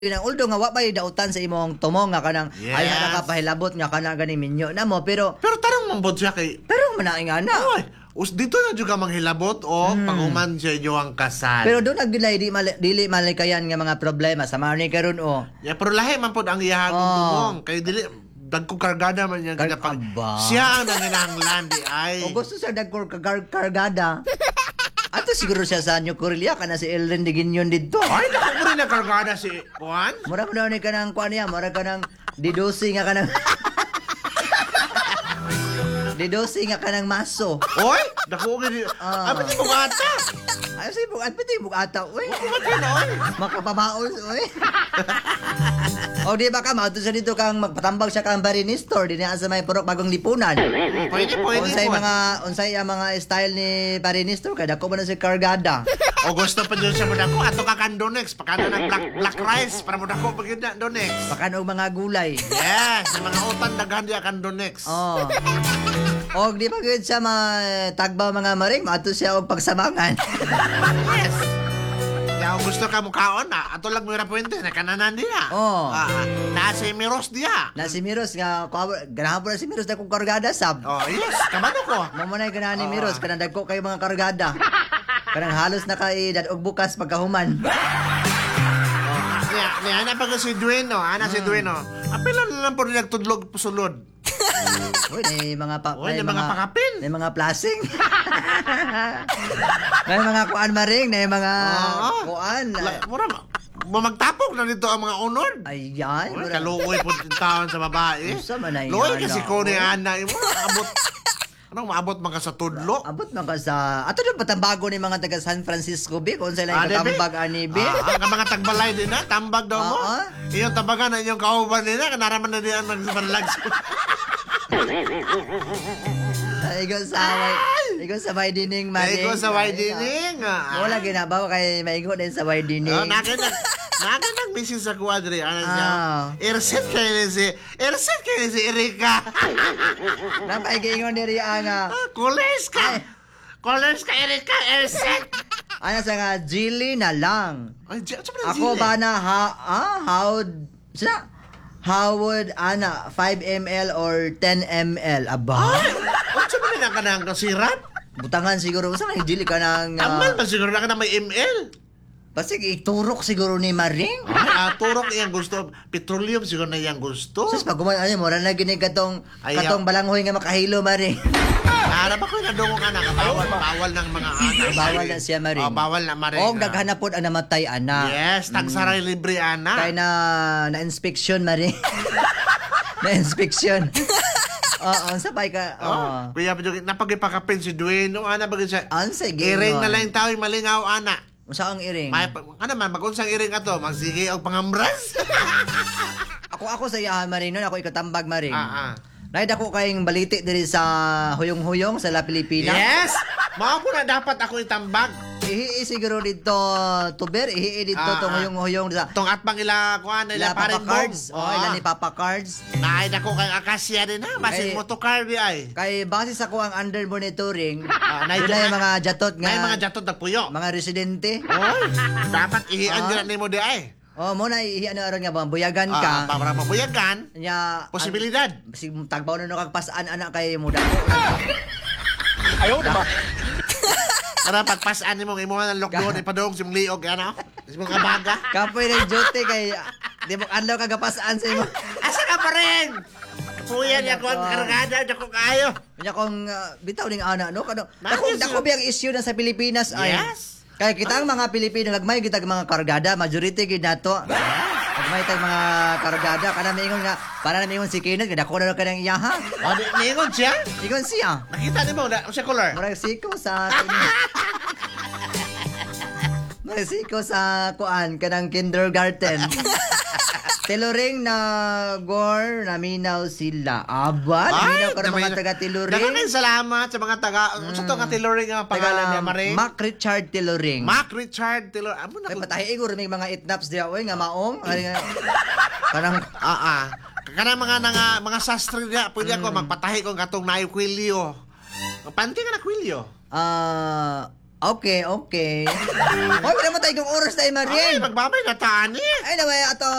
Inang uldo nga wa bay dautan sa imong tumong nga kanang ay Yes. nakapahilabot nga kana gani minyo na mo pero tarong mambot siya kay... manaing ana. Oy, dito na juga manghilabot o paghuman sa inyo ang kasal. Pero doon nagdilay dili malikayan nga mga problema sa mani karon o. Yeah, pero lahi man pod ang iyahang tumong. Kay dili dagko kargada man niya pag Aba. siya ang nanginahanglan di ay. O gusto sa dagkor kargada. Ato siguro siya sa New Korea kana si Elren Diginyon didto. Ay, naku mo rin na kargada si Juan. Mura ko daw ni kanang kuan niya, mura kanang didosi nga kanang didosi nga kanang maso. Oy, dako gid. Abi di mo ata. Ay say bugat pati bugata oy. Kumatin oy. Makapabaos oy. O di ba ka mauto sa dito kang magpatambag siya kang Barinistor dinhi sa may purok bagong lipunan. Pwede Unsay Juan. mga style ni Barinistor kada ko ba na si kargada. O gusto pa dyan siya mo dako ato ka kan Donex pakano ng black rice para mo dako pag yun na Donex. Pakan og mga gulay. Yes, sa mga utan daghan di kan Donex. Oh. Og di ba gud siya tagba mga maring mato siya og pagsabangan. Yes. Ya, kung gusto ka mukaon na, ato lang mo na puwente, na kananan diya. Oh. Na si Miros diya. Na si Miros nga ganahan po na si Miros na kong kargada sab. Oh, yes, kamano ko. Mamunay ganahan ni Miros kanang dagko kay mga kargada. Kanang halos na kay og bukas pagkahuman. Niya, ana pag si Dueno, si Dueno. Apila na lang po rin nagtudlog pusulod. Uy, may mga Uy, may mga pakapin. May mga plasing. May mga kuan maring, may mga kuan. Mura, magtapok na dito ang mga unod. Ayan. Uy, kaluoy po yung taon sa babae. Usa man na Luoy yan, kasi ana, ko ni uy. Ana. Anong maabot man ka sa tudlo? Abot man ka sa ato yung patambago ni mga taga San Francisco bi kung sila yung katambag ani bi. Ang mga tagbalay din na, tambag daw mo. Iyong tambagan na inyong kauban nila, kanaraman na din ang nagsabanlag. Igo sa may dining maring. Igo sa way dining. Wala ginabaw kay maigo din sa may dining. Nakin nag-message sa kuadri. Ano siya? Ah. Erset kayo si Erika. Napaigingon ni Ria nga. Kulis ka. Kulis ka, Erika. Erset. Ano sa nga Jilly na lang. Ay, Ako ba na how would ana 5 ml or 10 ml aba? Ano sa mga ka ng kasirap? Butangan siguro sa may Jilly ka nang Tamal pa siguro na ka na may ML. basta iturok siguro ni Maring. Turok iyang gusto. Petroleum siguro na iyang gusto. Sus pag ano mo na gini katong Ayaw. balanghoy nga makahilo Maring. Para ba ko nadungong anak? Bawal ng mga anak. Bawal na siya Maring. Bawal na Maring. Og daghanap pod ang namatay ana. Yes, tagsaray libre anak. Kay na inspection Maring. Na inspection. Oo, sabay ka. Kuya pa napagipakapin si Dueno, ana bagay siya. Sige. Iring na lang tayo malingaw ana. Usa ang iring? Ano man magunsang iring ato, magsige og pangambras. Ako sa iyahan Maring nun, ako ikatambag Maring. Naid ako kayong baliti diri sa huyong-huyong sa La Pilipina. Yes! Mao po na dapat ako itambag. Ihii siguro dito tuber, ihii dito tong huyong-huyong sa Tong atbang ila kuan Papa ila parin Cards. Ila ni Papa Cards. Naay dako kay akasya din ha, basin motocar di ay. Kay base sa ko ang under monitoring, na yung mga jatot nga. May mga jatot na puyo. Mga residente. Oy, dapat ihian dira nimo di ay. Muna ihian aron nga ba buyagan ka. Para mabuyagan. Nya Posibilidad. Sig tagbaw na no kagpasaan anak kay muda. Ayaw ba? Para pagpasaan nimo imo ang lockdown ipadong sim liog ano? Imo ka baga. Kapoy na duty kay di mo adlaw kagapasaan sa imo. Asa ka pa rin? Puyan ya kon kargada dako kayo. Nya kung bitaw ning ana no kano. Dako biyang issue na sa Pilipinas ay. Yes. Kaya kita ang mga Pilipino nagmay kita mga kargada, majority gid nato. Nagmay tag mga kargada kana mingon nga para na mingon si Kenneth kada ko na kanang iyaha. Di ningon siya? Ingon siya. Nakita nimo na siya color. Murag siko sa Murag siko sa kuan kanang kindergarten. Tiluring na gor naminaw sila. Aba, naminaw ka ng mga taga Tiluring. Daghang salamat sa mga taga sa to nga Tiluring ang pangalan niya Maring. Mac Richard Tiluring. Mac Richard Tiluring. Amo na. Ay patahi igor may mga itnaps diya oy nga maong. Kanang kanang mga sastre diya pwede ako magpatahi ko katong naay kwilyo. Panti ka na kwilyo. Okay. Hoy, wala mo tayo kung oras tayo, Ay, Mariel. magbabay na tani. Ay, naway, ato.